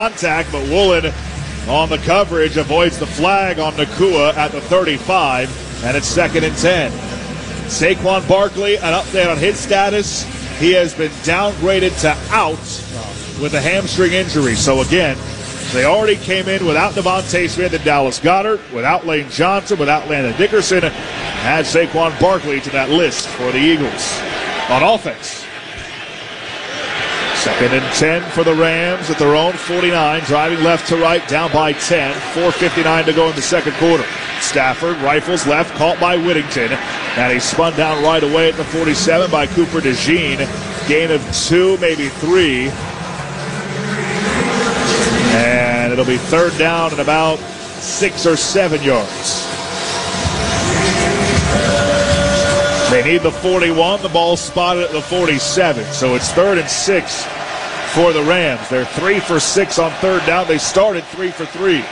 contact, but Woolen on the coverage avoids the flag on Nacua at the 35, and it's 2nd and 10. Saquon Barkley, an update on his status. He has been downgraded to out with a hamstring injury. So again, they already came in without Devontae Smith and Dallas Goedert, without Lane Johnson, without Landon Dickerson. Add Saquon Barkley to that list for the Eagles on offense. 2nd and 10 for the Rams at their own 49, driving left to right, down by 10. 4:59 to go in the second quarter. Stafford rifles left, caught by Whittington, and he's spun down right away at the 47 by Cooper DeJean. Gain of 2, maybe 3. And it'll be 3rd down and about 6 or 7 yards. They need the 41. The ball spotted at the 47. So it's 3rd and 6 for the Rams. They're 3 for 6 on 3rd down. They started 3 for 3.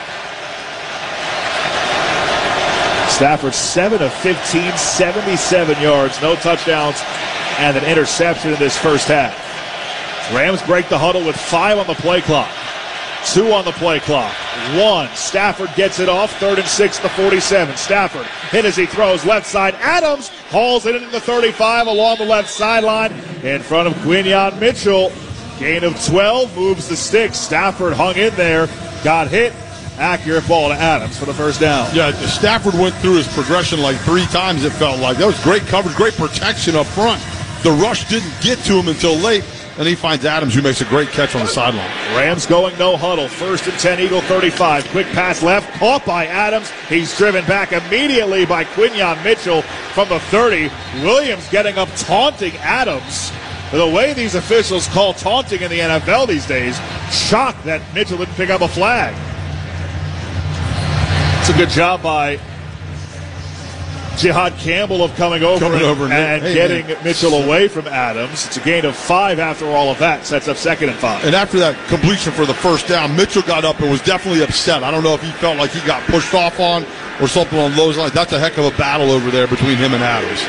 Stafford 7 of 15, 77 yards, no touchdowns, and an interception in this first half. Rams break the huddle with 5 on the play clock. 2 on the play clock. 1. Stafford gets it off. 3rd and 6 to 47. Stafford hit as he throws left side. Adams hauls it into the 35 along the left sideline in front of Quinyon Mitchell. Gain of 12. Moves the sticks. Stafford hung in there. Got hit. Accurate ball to Adams for the first down. Yeah, Stafford went through his progression like 3 times, it felt like. That was great coverage, great protection up front. The rush didn't get to him until late. And he finds Adams, who makes a great catch on the sideline. Rams going no huddle. 1st and 10, Eagle 35. Quick pass left, caught by Adams. He's driven back immediately by Quinyon Mitchell from the 30. Williams getting up, taunting Adams. The way these officials call taunting in the NFL these days, shocked that Mitchell didn't pick up a flag. It's a good job by Jihad Campbell of coming over and getting Mitchell away from Adams. It's a gain of 5 after all of that. Sets up 2nd and 5. And after that completion for the first down, Mitchell got up and was definitely upset. I don't know if he felt like he got pushed off on or something on those lines. That's a heck of a battle over there between him and Adams.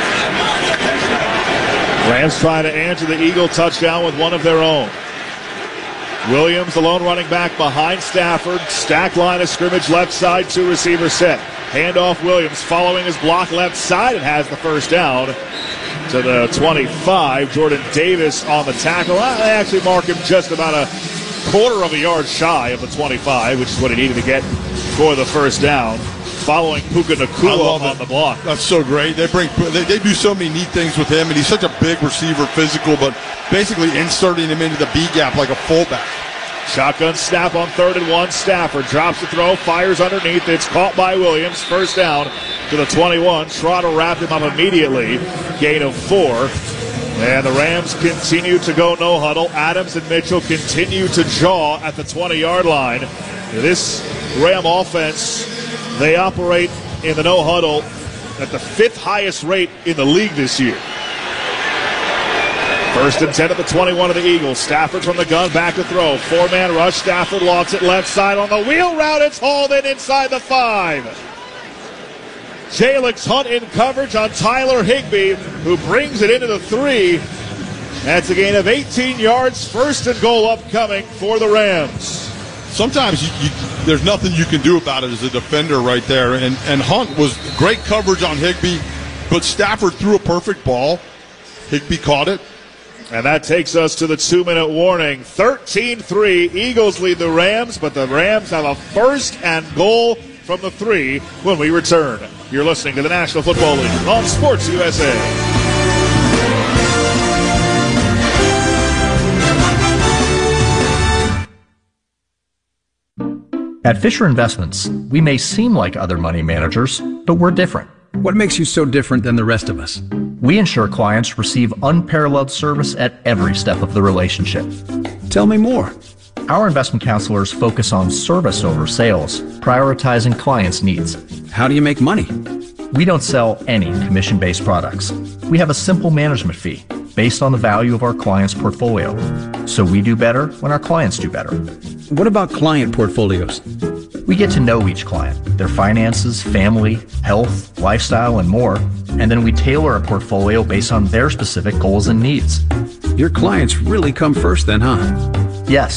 Rams trying to answer the Eagle touchdown with one of their own. Williams, the lone running back behind Stafford. Stack line of scrimmage left side, 2 receiver set. Handoff Williams following his block left side and has the first down to the 25. Jordan Davis on the tackle. I actually mark him just about a quarter of a yard shy of the 25, which is what he needed to get for the first down. Following Puka Nacua on the block. That's so great. They do so many neat things with him, and he's such a big receiver, physical, but basically inserting him into the B gap like a fullback. Shotgun snap on 3rd and 1. Stafford drops the throw, fires underneath. It's caught by Williams. First down to the 21. Trotter wrapped him up immediately. Gain of 4. And the Rams continue to go no huddle. Adams and Mitchell continue to jaw at the 20-yard line. This Ram offense, they operate in the no huddle at the 5th highest rate in the league this year. 1st and 10 at the 21 of the Eagles. Stafford from the gun, back to throw. 4-man rush. Stafford lofts it left side on the wheel route. It's hauled in inside the 5. Jalix Hunt in coverage on Tyler Higbee, who brings it into the 3. That's a gain of 18 yards. 1st and goal upcoming for the Rams. Sometimes there's nothing you can do about it as a defender right there. And Hunt was great coverage on Higbee, but Stafford threw a perfect ball. Higbee caught it. And that takes us to the 2-minute warning. 13-3. Eagles lead the Rams, but the Rams have a 1st and goal from the 3 when we return. You're listening to the National Football League on Sports USA. At Fisher Investments, we may seem like other money managers, but we're different. What makes you so different than the rest of us? We ensure clients receive unparalleled service at every step of the relationship. Tell me more. Our investment counselors focus on service over sales, prioritizing clients' needs. How do you make money? We don't sell any commission-based products. We have a simple management fee based on the value of our client's portfolio. So we do better when our clients do better. What about client portfolios? We get to know each client, their finances, family, health, lifestyle, and more, and then we tailor a portfolio based on their specific goals and needs. Your clients really come first then, huh? Yes,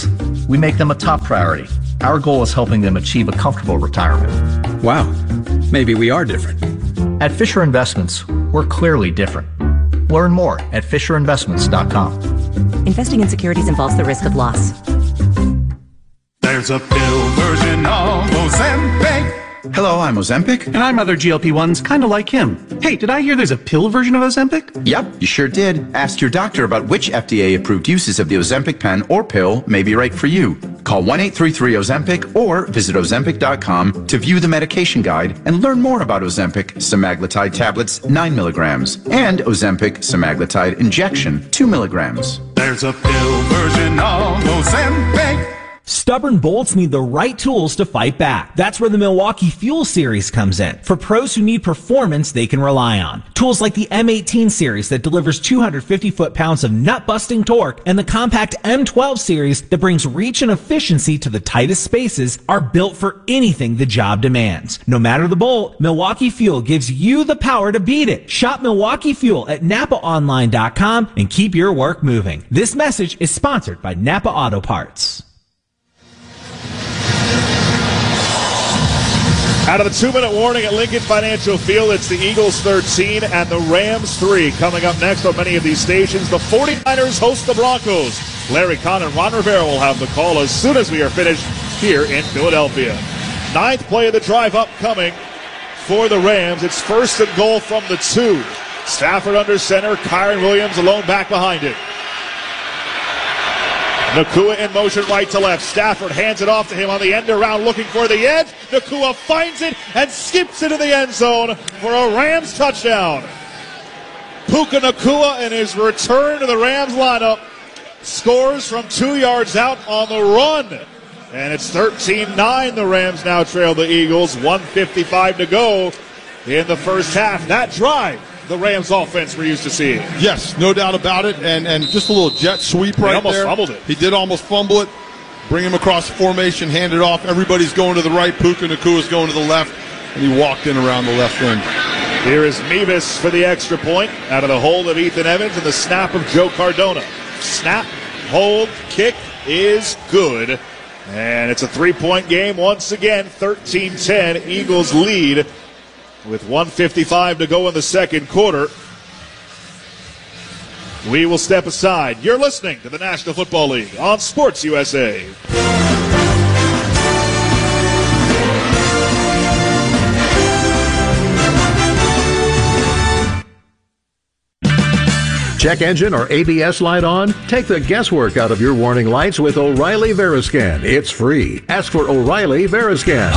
We make them a top priority. Our goal is helping them achieve a comfortable retirement. Wow, maybe we are different. At Fisher Investments, we're clearly different. Learn more at FisherInvestments.com. Investing in securities involves the risk of loss. There's a pill version of Ozempic. Hello, I'm Ozempic. And I'm other GLP-1s, kind of like him. Hey, did I hear there's a pill version of Ozempic? Yep, you sure did. Ask your doctor about which FDA-approved uses of the Ozempic pen or pill may be right for you. Call 1-833-OZEMPIC or visit Ozempic.com to view the medication guide and learn more about Ozempic semaglutide tablets 9 milligrams and Ozempic semaglutide injection 2 milligrams. There's a pill version of Ozempic. Stubborn bolts need the right tools to fight back. That's where the Milwaukee Fuel Series comes in. For pros who need performance they can rely on. Tools like the M18 series that delivers 250 foot-pounds of nut-busting torque and the compact M12 series that brings reach and efficiency to the tightest spaces are built for anything the job demands. No matter the bolt, Milwaukee Fuel gives you the power to beat it. Shop Milwaukee Fuel at NapaOnline.com and keep your work moving. This message is sponsored by Napa Auto Parts. Out of the 2-minute warning at Lincoln Financial Field, it's the Eagles 13 and the Rams 3. Coming up next on many of these stations, the 49ers host the Broncos. Larry Kahn and Ron Rivera will have the call as soon as we are finished here in Philadelphia. 9th play of the drive upcoming for the Rams. It's 1st and goal from the 2. Stafford under center, Kyron Williams alone back behind it. Nacua in motion right to left. Stafford hands it off to him on the end around looking for the edge. Nacua finds it and skips into the end zone for a Rams touchdown. Puka Nacua in his return to the Rams lineup scores from 2 yards out on the run. And it's 13-9. The Rams now trail the Eagles. 1:55 to go in the first half. That drive, the Rams offense we're used to seeing. Yes, no doubt about it. And just a little jet sweep right there. He almost fumbled it. He did almost fumble it. Bring him across the formation, hand it off. Everybody's going to the right. Puka Nacua's going to the left. And he walked in around the left end. Here is Mevis for the extra point out of the hold of Ethan Evans and the snap of Joe Cardona. Snap, hold, kick is good. And it's a 3-point game once again. 13-10. Eagles lead with 1:55 to go in the second quarter. We will step aside. You're listening to the National Football League on Sports USA. Check engine or ABS light on? Take the guesswork out of your warning lights with O'Reilly Veriscan. It's free. Ask for O'Reilly Veriscan.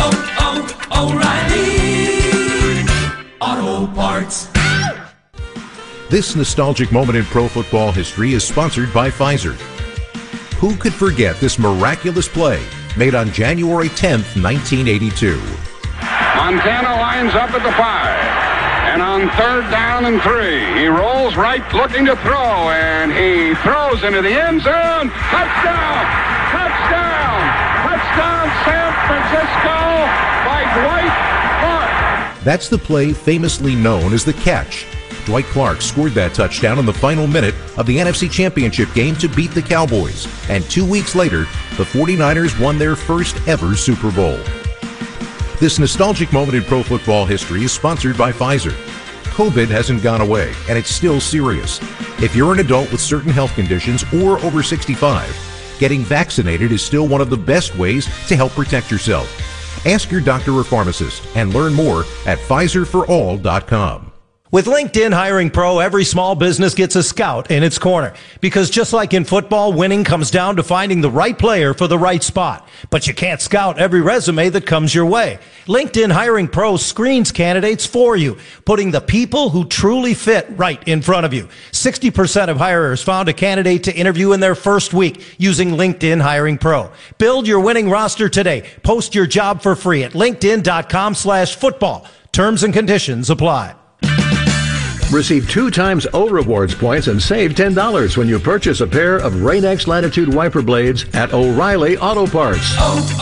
O'Reilly Auto Parts. This nostalgic moment in pro football history is sponsored by Pfizer. Who could forget this miraculous play made on January 10th, 1982? Montana lines up at the 5. And on 3rd down and 3, he rolls right looking to throw, and he throws into the end zone. Touchdown! Touchdown! Touchdown San Francisco by Dwight Clark. That's the play famously known as the catch. Dwight Clark scored that touchdown in the final minute of the NFC Championship game to beat the Cowboys. And 2 weeks later, the 49ers won their first ever Super Bowl. This nostalgic moment in pro football history is sponsored by Pfizer. COVID hasn't gone away, and it's still serious. If you're an adult with certain health conditions or over 65, getting vaccinated is still one of the best ways to help protect yourself. Ask your doctor or pharmacist and learn more at PfizerForAll.com. With LinkedIn Hiring Pro, every small business gets a scout in its corner. Because just like in football, winning comes down to finding the right player for the right spot. But you can't scout every resume that comes your way. LinkedIn Hiring Pro screens candidates for you, putting the people who truly fit right in front of you. 60% of hirers found a candidate to interview in their first week using LinkedIn Hiring Pro. Build your winning roster today. Post your job for free at linkedin.com/football. Terms and conditions apply. Receive 2 times O Rewards points and save $10 when you purchase a pair of Rain-X Latitude wiper blades at O'Reilly Auto Parts.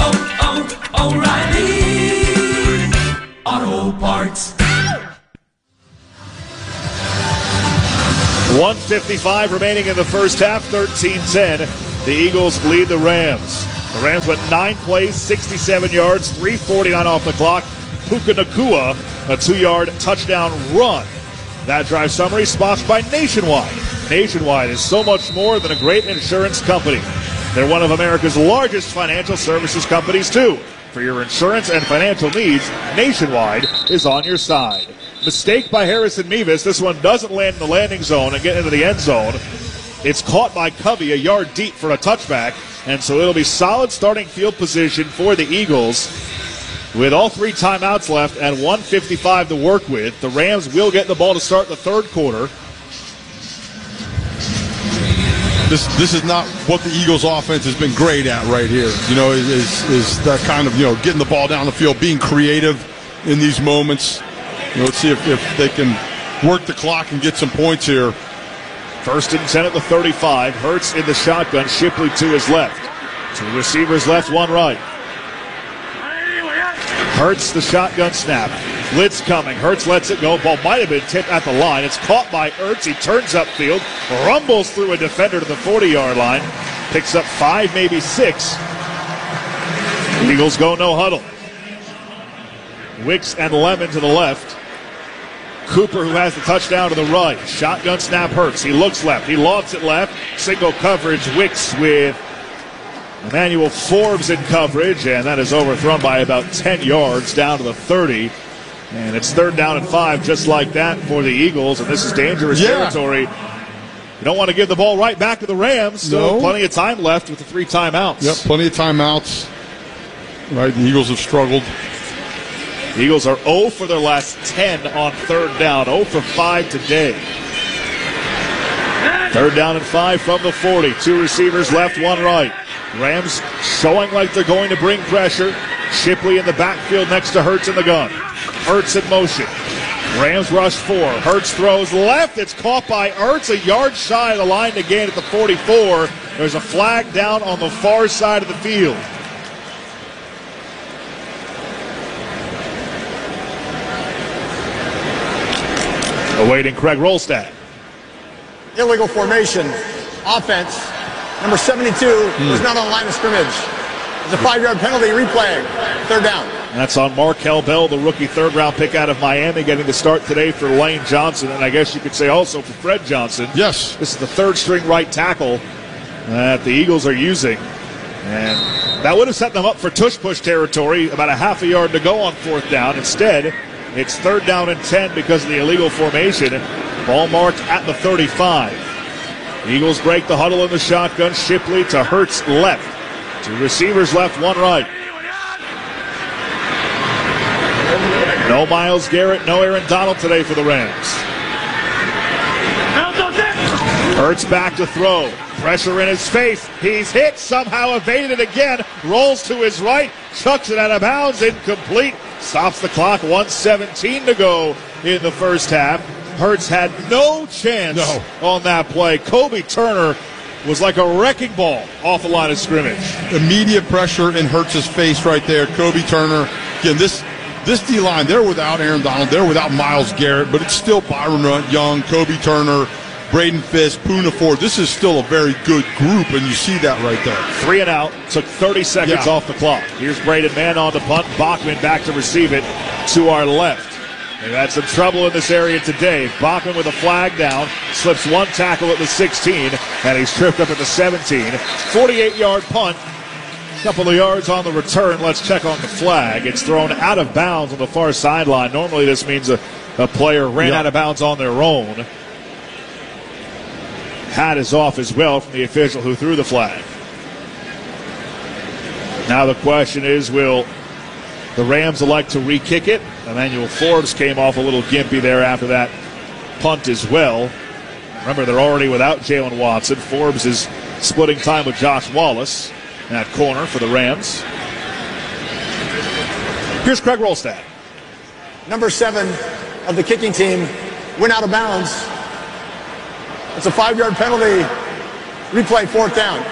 O'Reilly Auto Parts. 1:55 remaining in the first half, 13-10. The Eagles lead the Rams. The Rams went 9 plays, 67 yards, 3:49 off the clock. Puka Nacua, a 2-yard touchdown run. That drive summary sponsored by Nationwide. Nationwide is so much more than a great insurance company. They're one of America's largest financial services companies, too. For your insurance and financial needs, Nationwide is on your side. Mistake by Harrison Mevis. This one doesn't land in the landing zone and get into the end zone. It's caught by Covey a yard deep for a touchback, and so it'll be solid starting field position for the Eagles. With all 3 timeouts left and 1:55 to work with, the Rams will get the ball to start the third quarter. This is not what the Eagles' offense has been great at right here. Is that kind of, getting the ball down the field, being creative in these moments. Let's see if they can work the clock and get some points here. 1st and 10 at the 35. Hurts in the shotgun. Shipley to his left. 2 receivers left, 1 right. Hurts the shotgun snap. Blitz coming. Hurts lets it go. Ball might have been tipped at the line. It's caught by Ertz. He turns upfield, rumbles through a defender to the 40-yard line. Picks up 5, maybe 6. Eagles go no huddle. Wicks and Lemon to the left. Cooper, who has the touchdown, to the right. Shotgun snap. Hurts. He looks left. He lofts it left. Single coverage. Wicks with Emmanuel Forbes in coverage, and that is overthrown by about 10 yards down to the 30. And it's 3rd down and 5 just like that for the Eagles, and this is dangerous territory. You don't want to give the ball right back to the Rams. Still plenty of time left with the 3 timeouts. Yep, plenty of timeouts. Right, the Eagles have struggled. The Eagles are 0 for their last 10 on 3rd down. 0 for 5 today. 3rd down and 5 from the 40. 2 receivers left, 1 right. Rams showing like they're going to bring pressure. Shipley in the backfield next to Hurts in the gun. Hurts in motion. Rams rush 4. Hurts throws left. It's caught by Hurts, a yard shy of the line to gain at the 44. There's a flag down on the far side of the field. Awaiting Craig Rolstad. Illegal formation. Offense. Number 72 was not on the line of scrimmage. It's a 5-yard penalty. Replay. 3rd down. That's on Markel Bell, the rookie 3rd-round pick out of Miami, getting the start today for Lane Johnson, and I guess you could say also for Fred Johnson. Yes. This is the 3rd-string right tackle that the Eagles are using. And that would have set them up for tush-push territory, about a half a yard to go on 4th down. Instead, it's 3rd down and 10 because of the illegal formation. Ball marked at the 35. The Eagles break the huddle in the shotgun. Shipley to Hurts left. 2 receivers left, 1 right. No Myles Garrett, no Aaron Donald today for the Rams. Hurts back to throw. Pressure in his face. He's hit, somehow evaded again. Rolls to his right, chucks it out of bounds, incomplete. Stops the clock, 1:17 to go in the first half. Hurts had no chance on that play. Kobe Turner was like a wrecking ball off the line of scrimmage. Immediate pressure in Hurts' face right there. Kobe Turner. Again, this D-line, they're without Aaron Donald. They're without Myles Garrett, but it's still Byron Young, Kobe Turner, Braden Fisk, Poona Ford. This is still a very good group, and you see that right there. 3 and out. Took 30 seconds off the clock. Here's Braden Mann on the punt. Bachman back to receive it to our left. They've had some trouble in this area today. Bachman with a flag down. Slips 1 tackle at the 16, and he's tripped up at the 17. 48-yard punt. Couple of yards on the return. Let's check on the flag. It's thrown out of bounds on the far sideline. Normally this means a player ran out of bounds on their own. Hat is off as well from the official who threw the flag. Now the question is, will the Rams elect to re-kick it? Emmanuel Forbes came off a little gimpy there after that punt as well. Remember, they're already without Jalen Watson. Forbes is splitting time with Josh Wallace. That corner for the Rams. Here's Craig Rolstad. Number 7 of the kicking team went out of bounds. It's a 5-yard penalty. Replay, 4th down.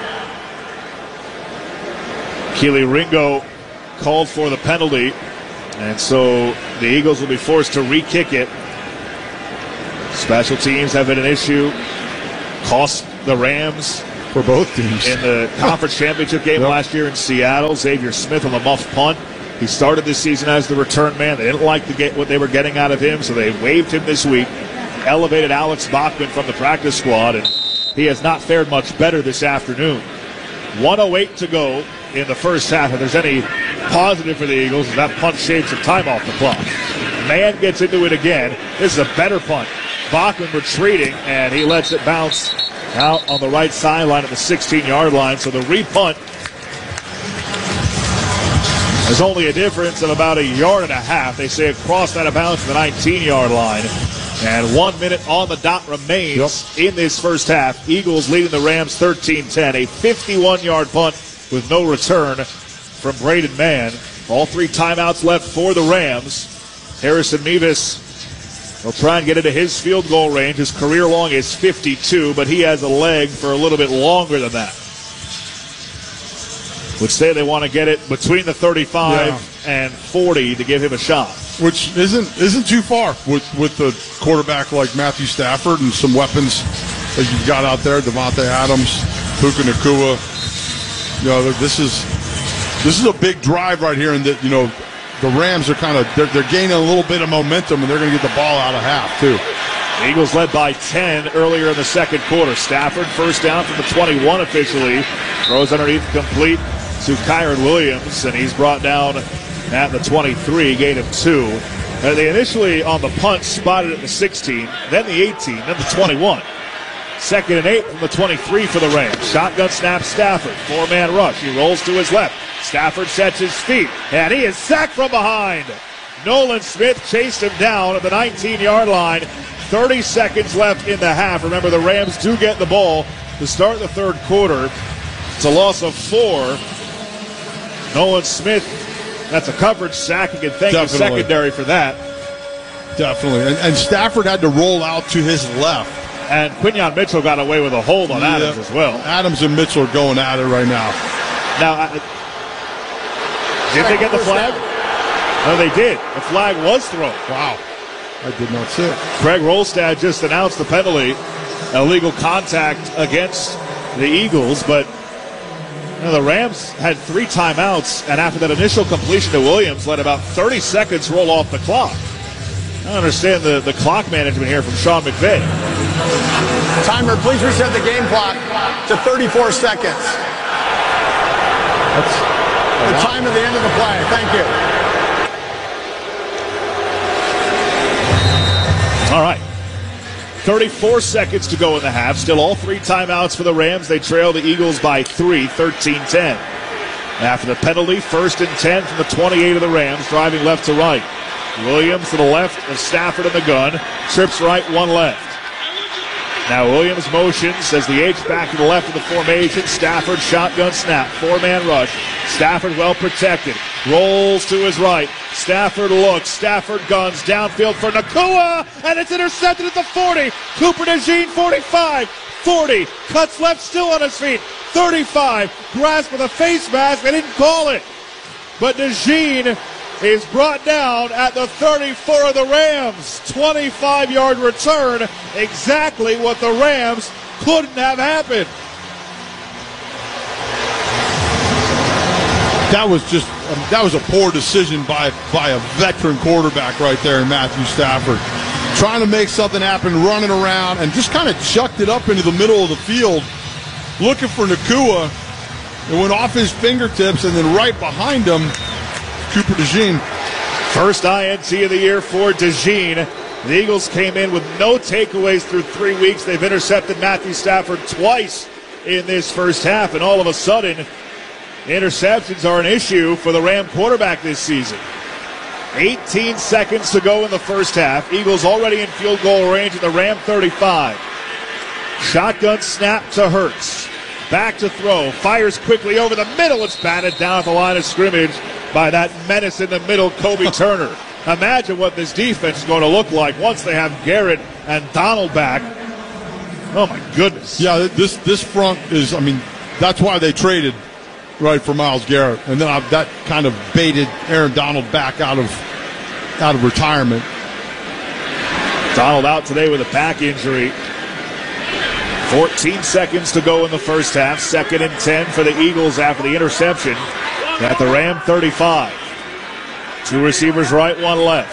Keely Ringo called for the penalty, and so the Eagles will be forced to re-kick it. Special teams have been an issue. Cost the Rams for both teams. In the conference championship game last year in Seattle, Xavier Smith on the muff punt. He started this season as the return man. They didn't like what they were getting out of him, so they waived him this week. Elevated Alex Bachman from the practice squad, and he has not fared much better this afternoon. 1:08 to go in the first half. If there's any positive for the Eagles, is that punt shaved some time off the clock. Mann gets into it again. This is a better punt. Bachman retreating, and he lets it bounce out on the right sideline at the 16-yard line. So the repunt is only a difference of about 1.5 yards. They say it crossed out of bounds to the 19-yard line. And 1 minute on the dot remains in this first half. Eagles leading the Rams 13-10. A 51-yard punt with no return from Braden Mann. All 3 timeouts left for the Rams. Harrison Mevis will try and get into his field goal range. His career long is 52, but he has a leg for a little bit longer than that. Would say they want to get it between the 35 and 40 to give him a shot. Which isn't too far with the quarterback like Matthew Stafford and some weapons that you've got out there. Devontae Adams, Puka Nacua. This is a big drive right here, and that the Rams are they're gaining a little bit of momentum, and they're going to get the ball out of half too. The Eagles led by 10 earlier in the second quarter. Stafford first down from the 21 officially. Throws underneath complete to Kyron Williams, and he's brought down at the 23, gain of 2. They initially on the punt spotted at the 16, then the 18, then the 21. 2nd and 8 from the 23 for the Rams. Shotgun snap Stafford, 4-man rush. He rolls to his left. Stafford sets his feet, and he is sacked from behind. Nolan Smith chased him down at the 19-yard line. 30 seconds left in the half. Remember, the Rams do get the ball to start the third quarter. It's a loss of 4. Nolan Smith, that's a coverage sack. You can thank the secondary for that. Definitely. And Stafford had to roll out to his left. And Quinyon Mitchell got away with a hold on Adams as well. Adams and Mitchell are going at it right now. Now, did they get the flag? No, they did. The flag was thrown. Wow. I did not see it. Craig Rolstad just announced the penalty, illegal contact against the Eagles, but the Rams had 3 timeouts, and after that initial completion to Williams, let about 30 seconds roll off the clock. I don't understand the clock management here from Sean McVay. Timer, please reset the game clock to 34 seconds. That's the time of the end of the play. Thank you. All right. 34 seconds to go in the half. Still all 3 timeouts for the Rams. They trail the Eagles by 3, 13-10. After the penalty, 1st and 10 from the 28 of the Rams, driving left to right. Williams to the left of Stafford in the gun. Trips right, 1 left. Now Williams motions as the H-back to the left of the formation. Stafford shotgun snap, 4-man rush. Stafford well protected. Rolls to his right. Stafford looks. Stafford guns downfield for Nacua, and it's intercepted at the 40. Cooper DeJean, 45, 40. Cuts left, still on his feet. 35. Grasp with a face mask. They didn't call it. But DeJean is brought down at the 34 of the Rams. 25-yard return. Exactly what the Rams couldn't have happened. That was a poor decision by a veteran quarterback right there in Matthew Stafford. Trying to make something happen, running around, and just kind of chucked it up into the middle of the field, looking for Nacua. It went off his fingertips, and then right behind him, Cooper DeJean. First INT of the year for DeJean. The Eagles came in with no takeaways through 3 weeks. They've intercepted Matthew Stafford twice in this first half, and all of a sudden, interceptions are an issue for the Ram quarterback this season. 18 seconds to go in the first half. Eagles already in field goal range at the Ram 35. Shotgun snap to Hurts. Back to throw. Fires quickly over the middle. It's batted down at the line of scrimmage by that menace in the middle, Kobe Turner. Imagine what this defense is going to look like once they have Garrett and Donald back. Oh, my goodness. Yeah, this front is, that's why they traded right for Myles Garrett. And then that kind of baited Aaron Donald back out of retirement. Donald out today with a back injury. 14 seconds to go in the first half. 2nd and 10 for the Eagles after the interception at the Ram 35. 2 receivers right, 1 left.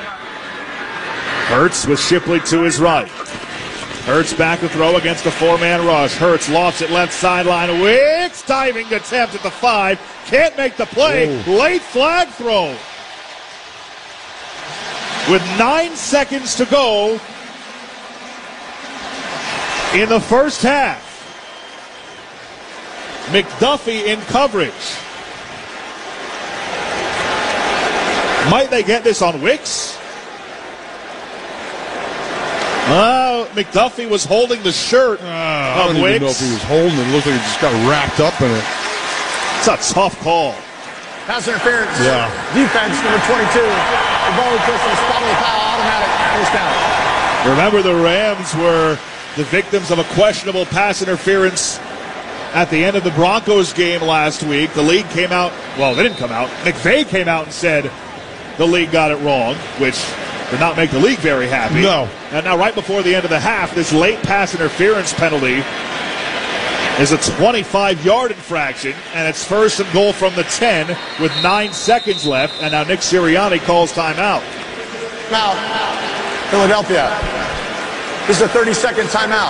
Hurts with Shipley to his right. Hurts back to throw against the 4-man rush. Hurts lofts it left sideline. Wicks diving attempt at the 5. Can't make the play. Late flag throw. With 9 seconds to go in the first half. McDuffie in coverage. Might they get this on Wicks? McDuffie was holding the shirt of Wicks. I don't even know if he was holding it. It looked like he just got wrapped up in it. It's a tough call. Pass interference. Yeah. Defense, number 22. The ball request on the spot of the foul. Automatic. First down. Remember, the Rams were the victims of a questionable pass interference at the end of the Broncos game last week. The league came out. Well, they didn't come out. McVay came out and said the league got it wrong, which did not make the league very happy. No. And now right before the end of the half, this late pass interference penalty is a 25-yard infraction, and it's 1st and goal from the 10 with 9 seconds left, and now Nick Sirianni calls timeout. Now, Philadelphia. This is a 30-second timeout.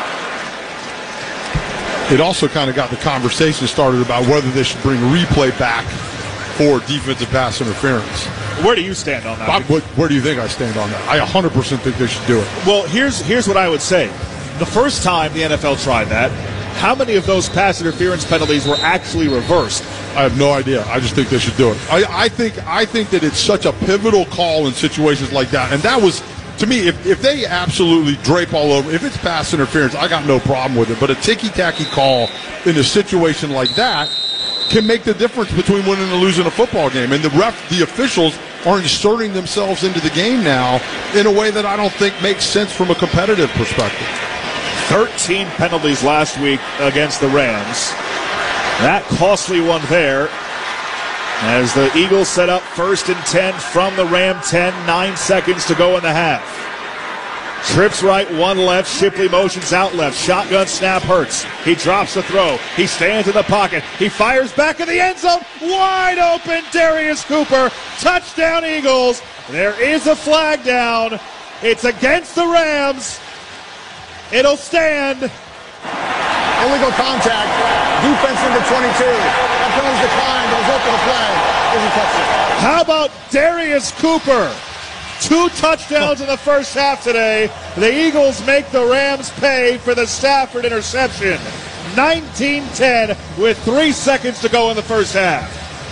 It also kind of got the conversation started about whether they should bring replay back for defensive pass interference. Where do you stand on that? Where do you think I stand on that? I 100% think they should do it. Well, here's what I would say. The first time the NFL tried that, how many of those pass interference penalties were actually reversed? I have no idea. I just think they should do it. I think that it's such a pivotal call in situations like that. And that was, to me, if they absolutely drape all over, if it's pass interference, I got no problem with it. But a ticky-tacky call in a situation like that can make the difference between winning and losing a football game. And the officials are inserting themselves into the game now in a way that I don't think makes sense from a competitive perspective. 13 penalties last week against the Rams. That costly one there as the Eagles set up 1st and 10 from the Ram 10. 9 seconds to go in the half. Trips right, 1 left. Shipley motions out left. Shotgun snap. Hurts. He drops the throw. He stands in the pocket. He fires back in the end zone. Wide open, Darius Cooper. Touchdown, Eagles. There is a flag down. It's against the Rams. It'll stand. Illegal contact. Defense into 22. That penalty's declined. Goes up with a flag. Doesn't touch it. How about Darius Cooper? 2 touchdowns in the first half today. The Eagles make the Rams pay for the Stafford interception. 19-10 with 3 seconds to go in the first half.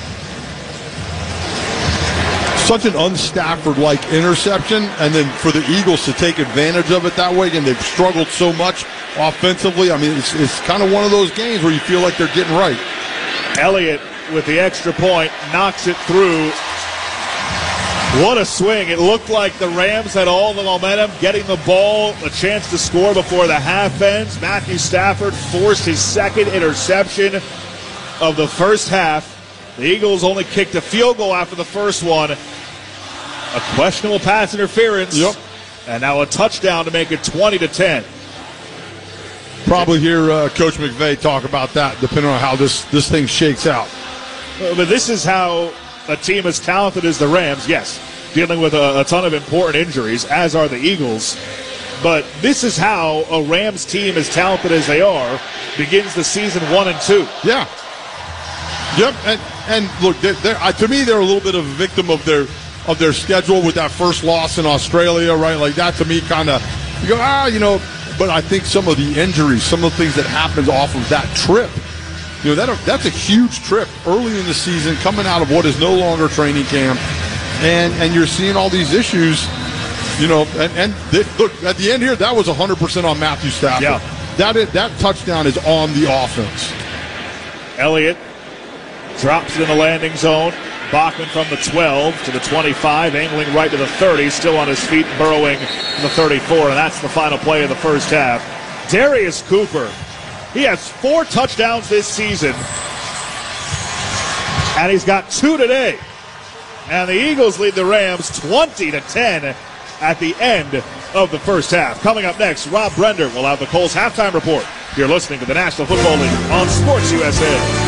Such an un-Stafford-like interception, and then for the Eagles to take advantage of it that way, and they've struggled so much offensively. I mean, it's kind of one of those games where you feel like they're getting right. Elliott with the extra point knocks it through. What a swing. It looked like the Rams had all the momentum, getting the ball, a chance to score before the half ends. Matthew Stafford forced his 2nd interception of the first half. The Eagles only kicked a field goal after the first one. A questionable pass interference. Yep. And now a touchdown to make it 20-10. Probably hear Coach McVay talk about that, depending on how this thing shakes out. But this is how a team as talented as the Rams, yes, dealing with a ton of important injuries, as are the Eagles. But this is how a Rams team as talented as they are begins the season 1-2. Yeah. Yep. And look, to me, they're a little bit of a victim of their schedule with that first loss in Australia, right? Like that to me kind of, you go, but I think some of the injuries, some of the things that happened off of that trip, that's a huge trip early in the season, coming out of what is no longer training camp, and you're seeing all these issues, look, at the end here, that was 100% on Matthew Stafford. Yeah. That touchdown is on the offense. Elliott drops it in the landing zone. Bachman from the 12 to the 25, angling right to the 30, still on his feet, burrowing to the 34, and that's the final play of the first half. Darius Cooper, he has 4 touchdowns this season, and he's got 2 today. And the Eagles lead the Rams 20-10 at the end of the first half. Coming up next, Rob Brender will have the Kohl's halftime report. You're listening to the National Football League on Sports USA.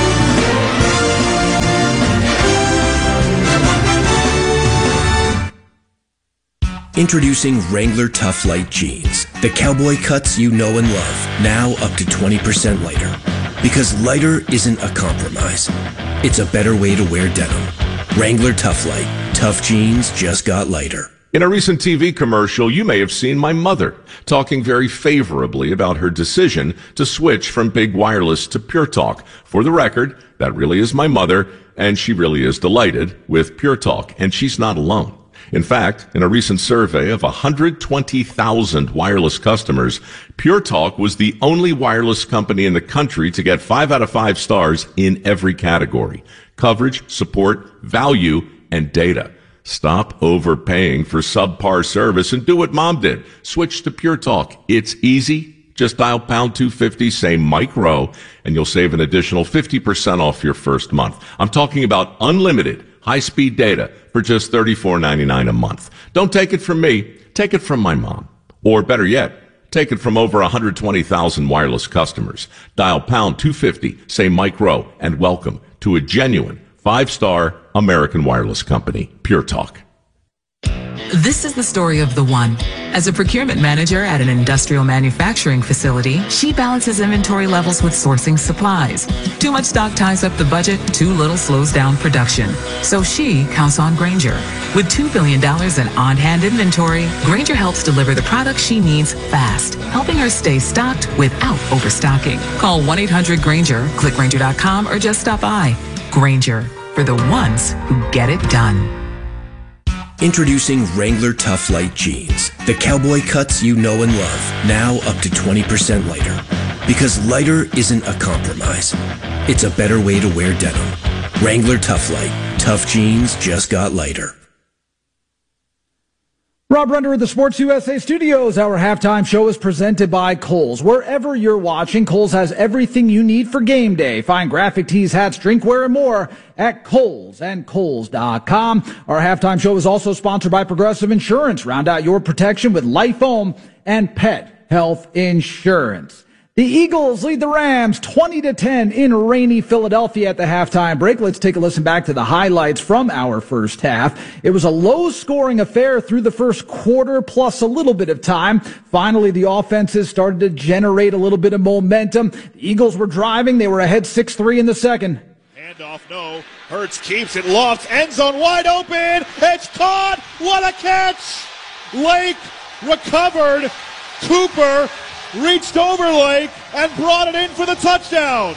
Introducing Wrangler Tough Light Jeans. The cowboy cuts you know and love, now up to 20% lighter. Because lighter isn't a compromise. It's a better way to wear denim. Wrangler Tough Light. Tough jeans just got lighter. In a recent TV commercial, you may have seen my mother talking very favorably about her decision to switch from Big Wireless to Pure Talk. For the record, that really is my mother, and she really is delighted with Pure Talk, and she's not alone. In fact, in a recent survey of 120,000 wireless customers, Pure Talk was the only wireless company in the country to get 5 out of 5 stars in every category: coverage, support, value, and data. Stop overpaying for subpar service and do what Mom did. Switch to Pure Talk. It's easy. Just dial pound 250, say Mike Rowe, and you'll save an additional 50% off your first month. I'm talking about unlimited high-speed data for just $34.99 a month. Don't take it from me. Take it from my mom. Or better yet, take it from over 120,000 wireless customers. Dial pound 250, say Mike Rowe, and welcome to a genuine 5-star American wireless company, Pure Talk. This is the story of the one. As a procurement manager at an industrial manufacturing facility, she balances inventory levels with sourcing supplies. Too much stock ties up the budget, too little slows down production. So she counts on Grainger. With $2 billion in on-hand inventory, Grainger helps deliver the products she needs fast, helping her stay stocked without overstocking. Call 1-800-GRAINGER, click Grainger.com, or just stop by. Grainger, for the ones who get it done. Introducing Wrangler Tough Light Jeans. The cowboy cuts you know and love, now up to 20% lighter. Because lighter isn't a compromise. It's a better way to wear denim. Wrangler Tough Light. Tough jeans just got lighter. Rob Brender at the Sports USA studios. Our halftime show is presented by Kohl's. Wherever you're watching, Kohl's has everything you need for game day. Find graphic tees, hats, drinkware, and more at Kohl's and Kohl's.com. Our halftime show is also sponsored by Progressive Insurance. Round out your protection with Life Home and Pet Health Insurance. The Eagles lead the Rams 20-10 in rainy Philadelphia at the halftime break. Let's take a listen back to the highlights from our first half. It was a low-scoring affair through the first quarter, plus a little bit of time. Finally, the offenses started to generate a little bit of momentum. The Eagles were driving. They were ahead 6-3 in the second. Handoff, no. Hurts keeps it loft. End zone wide open. It's caught. What a catch. Lake recovered. Cooper reached over Lake and brought it in for the touchdown.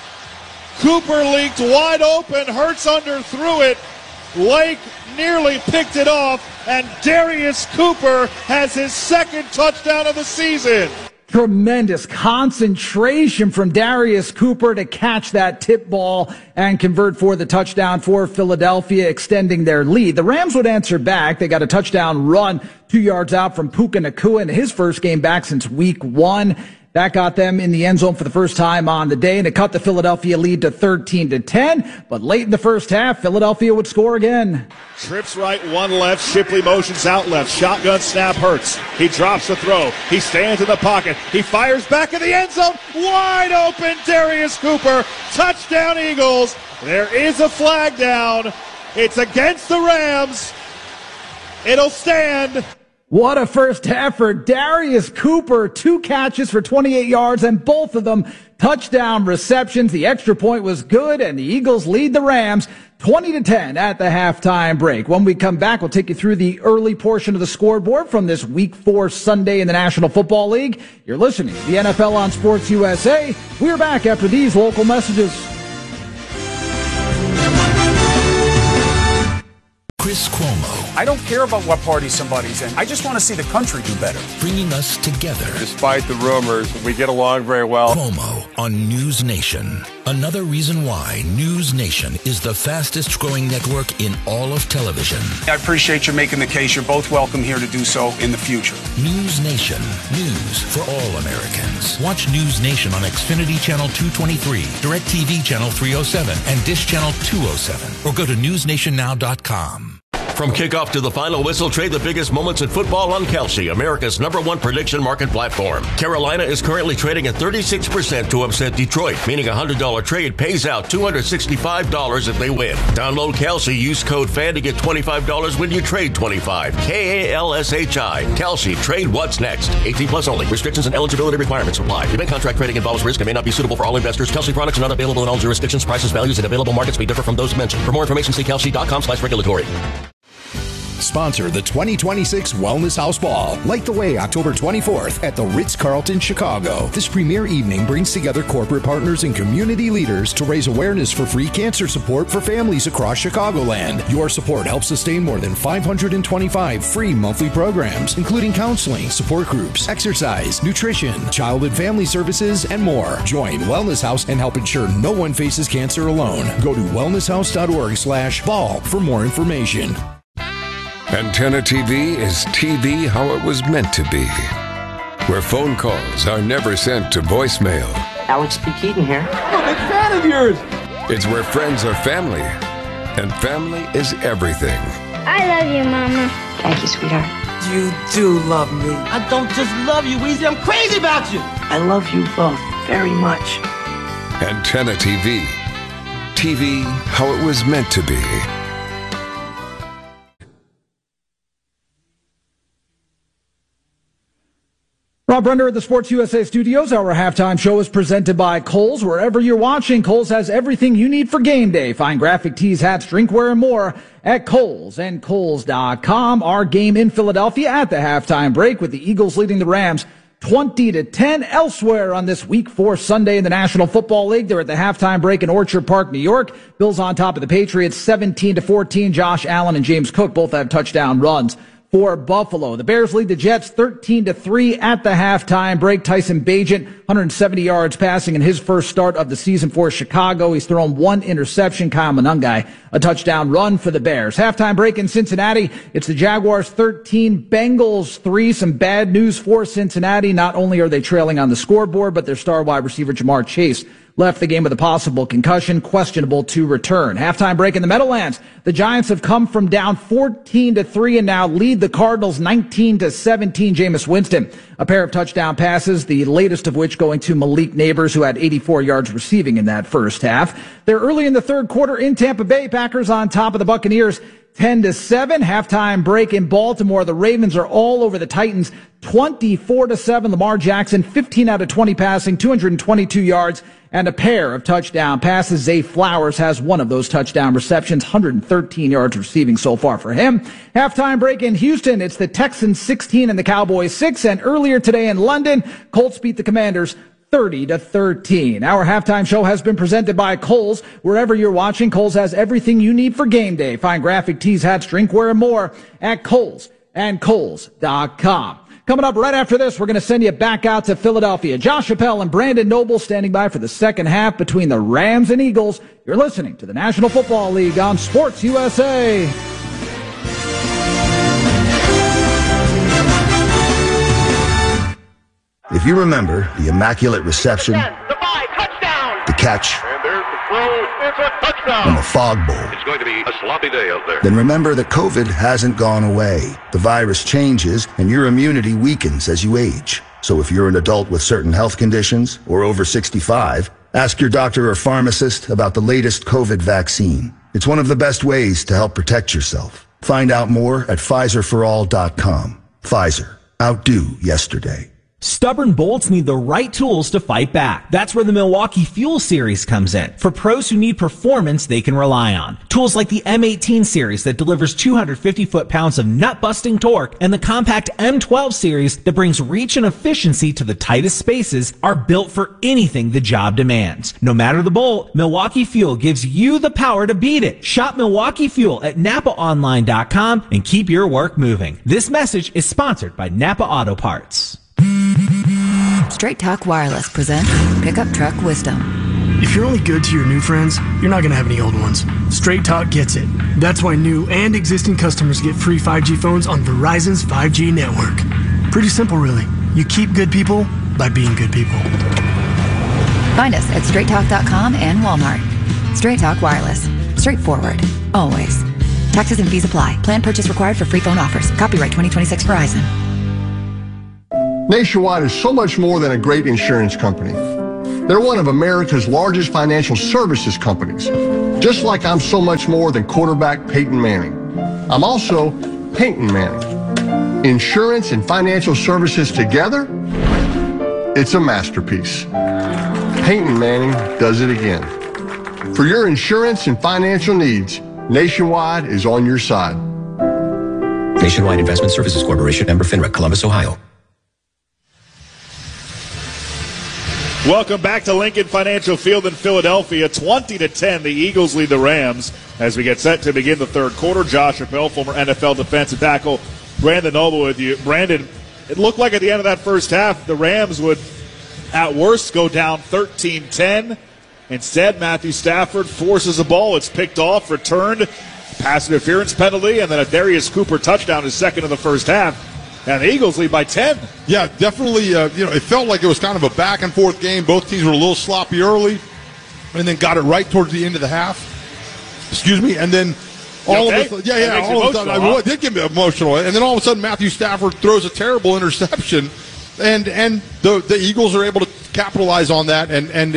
Cooper leaked wide open. Hurts underthrew it. Lake nearly picked it off, and Darius Cooper has his second touchdown of the season. Tremendous concentration from Darius Cooper to catch that tip ball and convert for the touchdown for Philadelphia, extending their lead. The Rams would answer back. They got a touchdown run 2 yards out from Puka Nacua in his first game back since week 1. That got them in the end zone for the first time on the day, and it cut the Philadelphia lead to 13-10. But late in the first half, Philadelphia would score again. Trips right, one left. Shipley motions out left. Shotgun snap. Hurts. He drops the throw. He stands in the pocket. He fires back in the end zone. Wide open, Darius Cooper. Touchdown, Eagles. There is a flag down. It's against the Rams. It'll stand. What a first half for Darius Cooper. 2 catches for 28 yards, and both of them touchdown receptions. The extra point was good, and the Eagles lead the Rams 20-10 at the halftime break. When we come back, we'll take you through the early portion of the scoreboard from this Week 4 Sunday in the National Football League. You're listening to the NFL on Sports USA. We're back after these local messages. Chris Cuomo. I don't care about what party somebody's in. I just want to see the country do better. Bringing us together. Despite the rumors, we get along very well. Cuomo on News Nation. Another reason why News Nation is the fastest growing network in all of television. I appreciate you making the case. You're both welcome here to do so in the future. News Nation. News for all Americans. Watch News Nation on Xfinity Channel 223, DirecTV Channel 307, and Dish Channel 207. Or go to newsnationnow.com. From kickoff to the final whistle, trade the biggest moments in football on Kalshi, America's #1 prediction market platform. Carolina is currently trading at 36% to upset Detroit, meaning a $100 trade pays out $265 if they win. Download Kalshi, use code FAN to get $25 when you trade 25. KALSHI. Kalshi. Trade what's next. 18 plus only. Restrictions and eligibility requirements apply. Event contract trading involves risk and may not be suitable for all investors. Kalshi products are not available in all jurisdictions. Prices, values, and available markets may differ from those mentioned. For more information, see kalshi.com/regulatory. Sponsor the 2026 Wellness House Ball. Light the way October 24th at the Ritz-Carlton, Chicago. This premier evening brings together corporate partners and community leaders to raise awareness for free cancer support for families across Chicagoland. Your support helps sustain more than 525 free monthly programs, including counseling, support groups, exercise, nutrition, child and family services, and more. Join Wellness House and help ensure no one faces cancer alone. Go to wellnesshouse.org/ball for more information. Antenna TV is TV how it was meant to be, where phone calls are never sent to voicemail. Alex P. Keaton here. I'm a big fan of yours. It's where friends are family, and family is everything. I love you, Mama. Thank you, sweetheart. You do love me. I don't just love you, Weezy. I'm crazy about you. I love you both very much. Antenna TV. TV how it was meant to be. Rob Brenner at the Sports USA studios. Our halftime show is presented by Kohl's. Wherever you're watching, Kohl's has everything you need for game day. Find graphic tees, hats, drinkware, and more at Kohl's and Kohl's.com. Our game in Philadelphia at the halftime break with the Eagles leading the Rams 20-10. Elsewhere on this Week 4 Sunday in the National Football League, they're at the halftime break in Orchard Park, New York. Bills on top of the Patriots 17-14. Josh Allen and James Cook both have touchdown runs for Buffalo. The Bears lead the Jets 13-3 at the halftime break. Tyson Bagent, 170 yards passing in his first start of the season for Chicago. He's thrown one interception. Kyle Monangai, a touchdown run for the Bears. Halftime break in Cincinnati. It's the Jaguars 13, Bengals 3. Some bad news for Cincinnati. Not only are they trailing on the scoreboard, but their star wide receiver Jamar Chase left the game with a possible concussion, questionable to return. Halftime break in the Meadowlands. The Giants have come from down 14-3 and now lead the Cardinals 19-17. Jameis Winston, a pair of touchdown passes, the latest of which going to Malik Neighbors, who had 84 yards receiving in that first half. They're early in the third quarter in Tampa Bay. Packers on top of the Buccaneers 10-7. Halftime break in Baltimore. The Ravens are all over the Titans 24-7. Lamar Jackson, 15 out of 20 passing, 222 yards, and a pair of touchdown passes. Zay Flowers has one of those touchdown receptions, 113 yards receiving so far for him. Halftime break in Houston. It's the Texans 16 and the Cowboys 6. And earlier today in London, Colts beat the Commanders 30-13. Our halftime show has been presented by Kohl's. Wherever you're watching, Kohl's has everything you need for game day. Find graphic tees, hats, drinkware, and more at Kohl's and Kohl's.com. Coming up right after this, we're going to send you back out to Philadelphia. Josh Appel and Brandon Noble standing by for the second half between the Rams and Eagles. You're listening to the National Football League on Sports USA. If you remember the immaculate reception, the catch, and the fog bowl, it's going to be a sloppy day out there. Then remember that COVID hasn't gone away. The virus changes and your immunity weakens as you age. So if you're an adult with certain health conditions or over 65, ask your doctor or pharmacist about the latest COVID vaccine. It's one of the best ways to help protect yourself. Find out more at PfizerForAll.com. Pfizer. Outdo yesterday. Stubborn bolts need the right tools to fight back. That's where the Milwaukee Fuel Series comes in. For pros who need performance they can rely on. Tools like the M18 series that delivers 250 foot-pounds of nut-busting torque and the compact M12 series that brings reach and efficiency to the tightest spaces are built for anything the job demands. No matter the bolt, Milwaukee Fuel gives you the power to beat it. Shop Milwaukee Fuel at NapaOnline.com and keep your work moving. This message is sponsored by Napa Auto Parts. Straight Talk Wireless presents Pickup Truck Wisdom. If you're only good to your new friends, you're not going to have any old ones. Straight Talk gets it. That's why new and existing customers get free 5G phones on Verizon's 5G network. Pretty simple, really. You keep good people by being good people. Find us at straighttalk.com and Walmart. Straight Talk Wireless. Straightforward. Always. Taxes and fees apply. Plan purchase required for free phone offers. Copyright 2026 Verizon. Nationwide is so much more than a great insurance company. They're one of America's largest financial services companies. Just like I'm so much more than quarterback Peyton Manning. I'm also Peyton Manning. Insurance and financial services together, it's a masterpiece. Peyton Manning does it again. For your insurance and financial needs, Nationwide is on your side. Nationwide Investment Services Corporation, member FINRA, Columbus, Ohio. Welcome back to Lincoln Financial Field in Philadelphia. 20-10, the Eagles lead the Rams as we get set to begin the third quarter. Josh Appel, former NFL defensive tackle, Brandon Noble with you. Brandon, it looked like at the end of that first half, the Rams would, at worst, go down 13-10. Instead, Matthew Stafford forces the ball. It's picked off, returned, pass interference penalty, and then a Darius Cooper touchdown is second in the first half. And the Eagles lead by 10. Yeah, definitely. It felt like it was kind of a back-and-forth game. Both teams were a little sloppy early, and then got it right towards the end of the half. Excuse me. And then all of a sudden, all of a sudden, it did get me emotional. And then all of a sudden, Matthew Stafford throws a terrible interception, and the Eagles are able to capitalize on that, and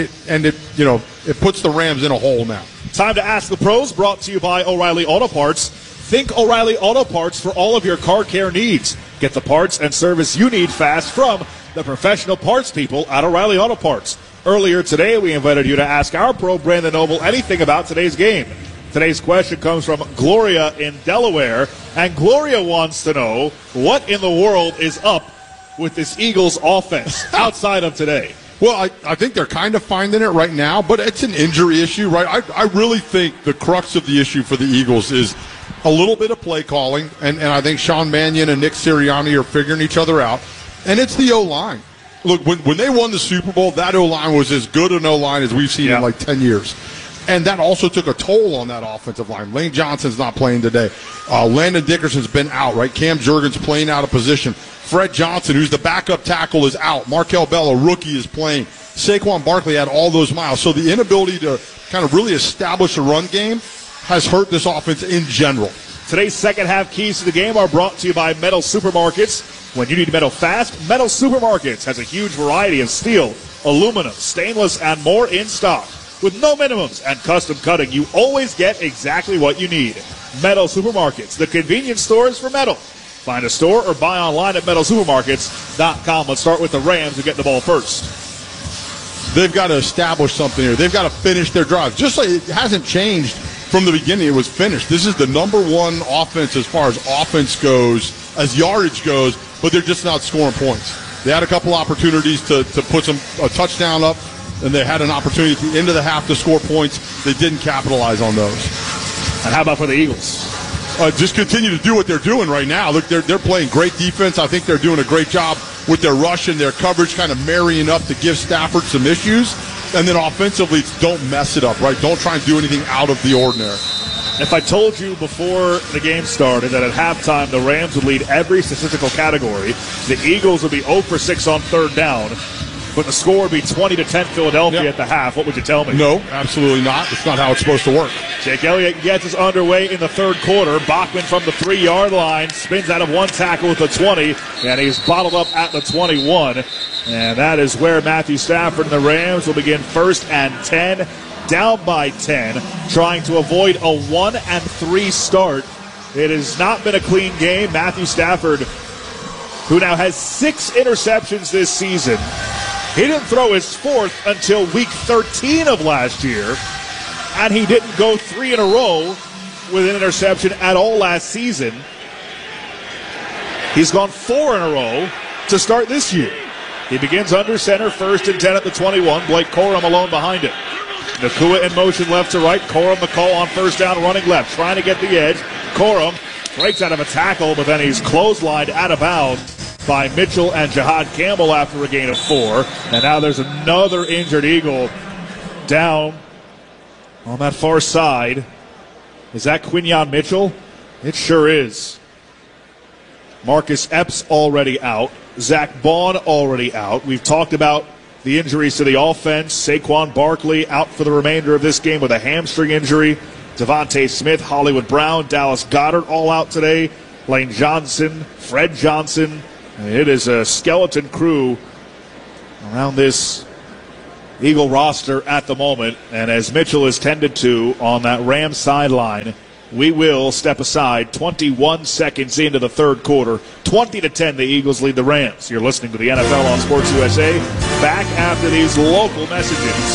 it puts the Rams in a hole now. Time to Ask the Pros, brought to you by O'Reilly Auto Parts. Think O'Reilly Auto Parts for all of your car care needs. Get the parts and service you need fast from the professional parts people at O'Reilly Auto Parts. Earlier today, we invited you to ask our pro, Brandon Noble, anything about today's game. Today's question comes from Gloria in Delaware, and Gloria wants to know what in the world is up with this Eagles offense outside of today. Well, I think they're kind of finding it right now, but it's an injury issue, right? I really think the crux of the issue for the Eagles is a little bit of play calling, and I think Sean Mannion and Nick Sirianni are figuring each other out, and it's the O-line. Look, when they won the Super Bowl, that O-line was as good an O-line as we've seen in like 10 years. And that also took a toll on that offensive line. Lane Johnson's not playing today. Landon Dickerson's been out, right? Cam Jurgens playing out of position. Fred Johnson, who's the backup tackle, is out. Markel Bell, a rookie, is playing. Saquon Barkley had all those miles. So the inability to kind of really establish a run game has hurt this offense in general. Today's second half keys to the game are brought to you by Metal Supermarkets. When you need metal fast, Metal Supermarkets has a huge variety of steel, aluminum, stainless, and more in stock. With no minimums and custom cutting, you always get exactly what you need. Metal Supermarkets, the convenience stores for metal. Find a store or buy online at metalsupermarkets.com. Let's start with the Rams who get the ball first. They've got to establish something here. They've got to finish their drives. Just like it hasn't changed from the beginning, it was finished. This is the number one offense as far as offense goes, as yardage goes, but they're just not scoring points. They had a couple opportunities to put a touchdown up, and they had an opportunity at the end of the half to score points. They didn't capitalize on those. And how about for the Eagles? Just continue to do what they're doing right now. Look, they're playing great defense. I think they're doing a great job with their rush and their coverage, kind of marrying up to give Stafford some issues. And then offensively, don't mess it up, right? Don't try and do anything out of the ordinary. If I told you before the game started that at halftime the Rams would lead every statistical category, the Eagles would be 0 for 6 on third down, but the score would be 20-10 Philadelphia at the half, what would you tell me? No, absolutely not. It's not how it's supposed to work. Jake Elliott gets us underway in the third quarter. Bachman from the 3-yard line spins out of one tackle with the 20, and he's bottled up at the 21. And that is where Matthew Stafford and the Rams will begin 1st and 10, down by 10, trying to avoid a 1-3 start. It has not been a clean game. Matthew Stafford, who now has 6 interceptions this season, he didn't throw his 4th until week 13 of last year, and he didn't go 3 in a row with an interception at all last season. He's gone 4 in a row to start this year. He begins under center, 1st and 10 at the 21. Blake Corum alone behind him. Nakua in motion left to right. Corum the call on 1st down, running left, trying to get the edge. Corum breaks out of a tackle, but then he's clotheslined out of bounds by Mitchell and Jihad Campbell after a gain of 4. And now there's another injured Eagle down on that far side. Is that Quinyon Mitchell? It sure is. Marcus Epps already out. Zach Bond already out. We've talked about the injuries to the offense. Saquon Barkley out for the remainder of this game with a hamstring injury. Devontae Smith, Hollywood Brown, Dallas Goedert all out today. Lane Johnson, Fred Johnson. It is a skeleton crew around this Eagle roster at the moment. And as Mitchell is tended to on that Rams sideline, we will step aside 21 seconds into the third quarter. 20-10, the Eagles lead the Rams. You're listening to the NFL on Sports USA. Back after these local messages.